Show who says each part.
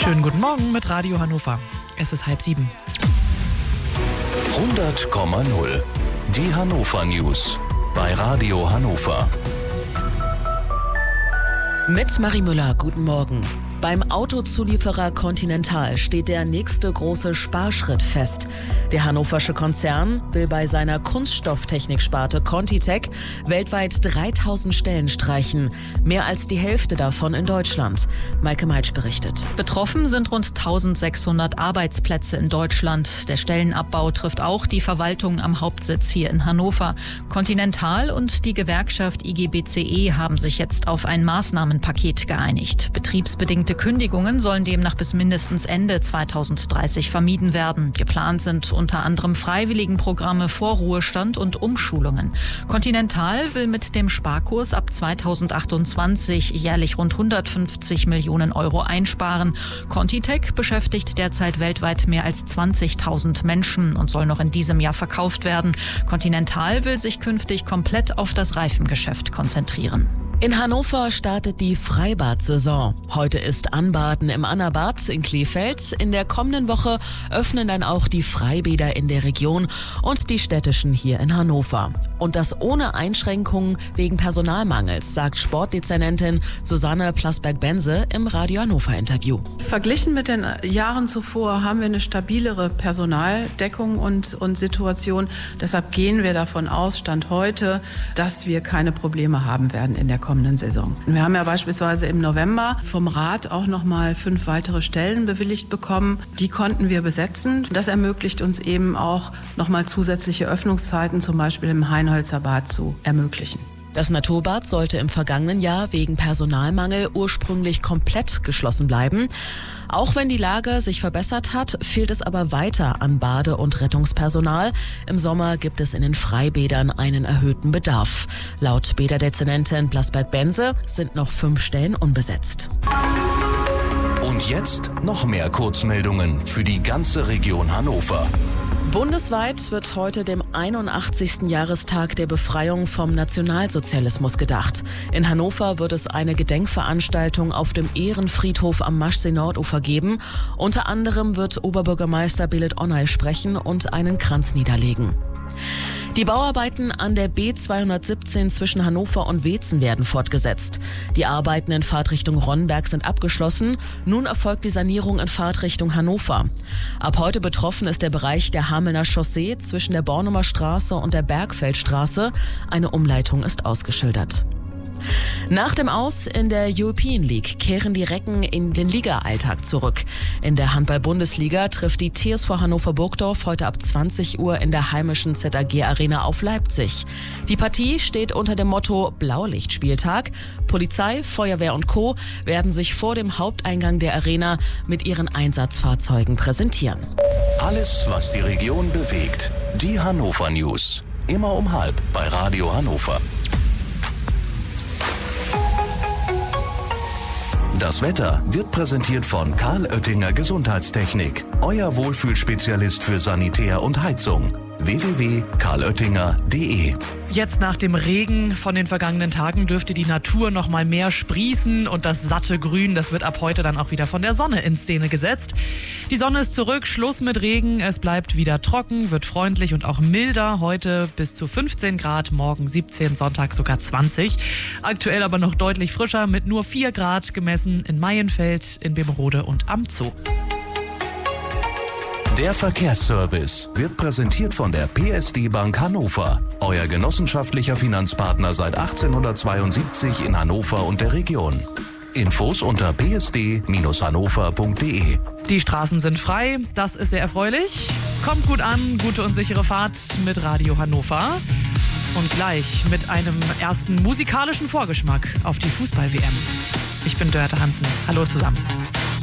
Speaker 1: Schönen guten Morgen mit Radio Hannover. Es ist 6:30.
Speaker 2: 100,0. Die Hannover News bei Radio Hannover.
Speaker 3: Mit Marie Müller, guten Morgen. Beim Autozulieferer Continental steht der nächste große Sparschritt fest. Der hannoversche Konzern will bei seiner Kunststofftechniksparte ContiTech weltweit 3000 Stellen streichen. Mehr als die Hälfte davon in Deutschland. Maike Meitsch berichtet.
Speaker 4: Betroffen sind rund 1600 Arbeitsplätze in Deutschland. Der Stellenabbau trifft auch die Verwaltung am Hauptsitz hier in Hannover. Continental und die Gewerkschaft IGBCE haben sich jetzt auf ein Maßnahmenpaket geeinigt. Betriebsbedingte Kündigungen sollen demnach bis mindestens Ende 2030 vermieden werden. Geplant sind unter anderem Freiwilligenprogramme, Vorruhestand und Umschulungen. Continental will mit dem Sparkurs ab 2028 jährlich rund 150 Millionen Euro einsparen. ContiTech beschäftigt derzeit weltweit mehr als 20.000 Menschen und soll noch in diesem Jahr verkauft werden. Continental will sich künftig komplett auf das Reifengeschäft konzentrieren.
Speaker 3: In Hannover startet die Freibad-Saison. Heute ist Anbaden im Annabad in Kleefeld. In der kommenden Woche öffnen dann auch die Freibäder in der Region und die städtischen hier in Hannover. Und das ohne Einschränkungen wegen Personalmangels, sagt Sportdezernentin Susanne Plasberg-Bense im Radio Hannover-Interview.
Speaker 5: Verglichen mit den Jahren zuvor haben wir eine stabilere Personaldeckung und Situation. Deshalb gehen wir davon aus, Stand heute, dass wir keine Probleme haben werden in der kommenden Saison. Wir haben ja beispielsweise im November vom Rat auch nochmal 5 weitere Stellen bewilligt bekommen. Die konnten wir besetzen. Das ermöglicht uns eben auch nochmal zusätzliche Öffnungszeiten, zum Beispiel im Heinholzer Bad, zu ermöglichen.
Speaker 3: Das Naturbad sollte im vergangenen Jahr wegen Personalmangel ursprünglich komplett geschlossen bleiben. Auch wenn die Lage sich verbessert hat, fehlt es aber weiter an Bade- und Rettungspersonal. Im Sommer gibt es in den Freibädern einen erhöhten Bedarf. Laut Bäderdezernentin Plasberg-Bense sind noch 5 Stellen unbesetzt.
Speaker 2: Und jetzt noch mehr Kurzmeldungen für die ganze Region Hannover.
Speaker 3: Bundesweit wird heute dem 81. Jahrestag der Befreiung vom Nationalsozialismus gedacht. In Hannover wird es eine Gedenkveranstaltung auf dem Ehrenfriedhof am Maschsee-Nordufer geben. Unter anderem wird Oberbürgermeister Belit Onay sprechen und einen Kranz niederlegen. Die Bauarbeiten an der B217 zwischen Hannover und Weetzen werden fortgesetzt. Die Arbeiten in Fahrtrichtung Ronnenberg sind abgeschlossen. Nun erfolgt die Sanierung in Fahrtrichtung Hannover. Ab heute betroffen ist der Bereich der Hamelner Chaussee zwischen der Bornumer Straße und der Bergfeldstraße. Eine Umleitung ist ausgeschildert. Nach dem Aus in der European League kehren die Recken in den Liga-Alltag zurück. In der Handball-Bundesliga trifft die TSV Hannover-Burgdorf heute ab 20 Uhr in der heimischen ZAG-Arena auf Leipzig. Die Partie steht unter dem Motto Blaulichtspieltag. Polizei, Feuerwehr und Co. werden sich vor dem Haupteingang der Arena mit ihren Einsatzfahrzeugen präsentieren.
Speaker 2: Alles, was die Region bewegt. Die Hannover News. Immer um 6:30 bei Radio Hannover. Das Wetter wird präsentiert von Karl Oettinger Gesundheitstechnik. Euer Wohlfühlspezialist für Sanitär und Heizung. www.karloettinger.de.
Speaker 1: Jetzt nach dem Regen von den vergangenen Tagen dürfte die Natur noch mal mehr sprießen und das satte Grün, das wird ab heute dann auch wieder von der Sonne in Szene gesetzt. Die Sonne ist zurück, Schluss mit Regen, es bleibt wieder trocken, wird freundlich und auch milder. Heute bis zu 15 Grad, morgen 17, Sonntag sogar 20. Aktuell aber noch deutlich frischer mit nur 4 Grad gemessen in Maienfeld, in Bemerode und am Zoo.
Speaker 2: Der Verkehrsservice wird präsentiert von der PSD Bank Hannover. Euer genossenschaftlicher Finanzpartner seit 1872 in Hannover und der Region. Infos unter psd-hannover.de.
Speaker 1: Die Straßen sind frei, das ist sehr erfreulich. Kommt gut an, gute und sichere Fahrt mit Radio Hannover. Und gleich mit einem ersten musikalischen Vorgeschmack auf die Fußball-WM. Ich bin Dörte Hansen. Hallo zusammen.